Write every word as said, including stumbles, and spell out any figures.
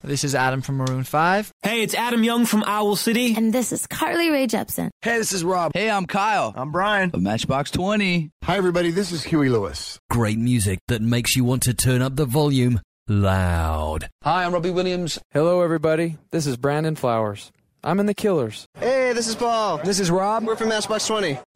This is Adam from Maroon five. Hey, it's Adam Young from Owl City. And this is Carly Rae Jepsen. Hey, this is Rob. Hey, I'm Kyle. I'm Brian. Of Matchbox twenty. Hi, everybody. This is Huey Lewis. Great music that makes you want to turn up the volume loud. Hi, I'm Robbie Williams. Hello, everybody. This is Brandon Flowers. I'm in The Killers. Hey, this is Paul. This is Rob. We're from Matchbox twenty.